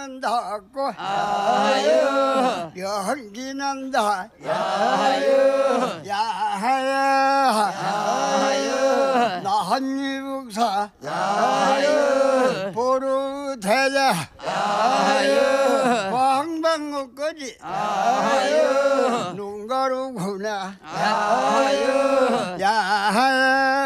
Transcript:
연기는 닿고 아유 연기는 닿 아유 야하야 아유 나한이북사 아유 보루대자 아유 방방곡거지 아유 눈가루구나 아유 야하야